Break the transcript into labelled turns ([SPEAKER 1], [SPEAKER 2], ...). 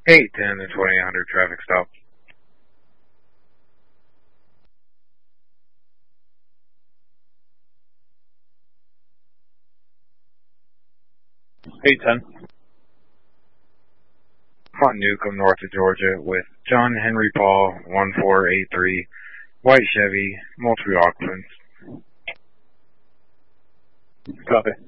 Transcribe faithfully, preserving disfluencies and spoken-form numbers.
[SPEAKER 1] eight ten to twenty-eight hundred traffic stop.
[SPEAKER 2] eight ten.
[SPEAKER 1] Mont Newcomb, north of Georgia, with John Henry Paul, one four eight three, white Chevy, multiple occupants.
[SPEAKER 2] Copy.